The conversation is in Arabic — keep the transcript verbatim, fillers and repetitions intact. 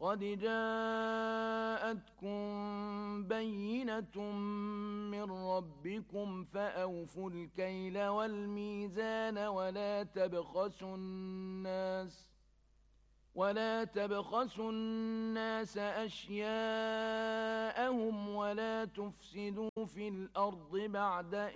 قد جاءتكم بينة من ربكم فأوفوا الكيل والميزان ولا تبخسوا الناس ولا تبخسوا الناس أشياءهم ولا تفسدوا في الأرض بعد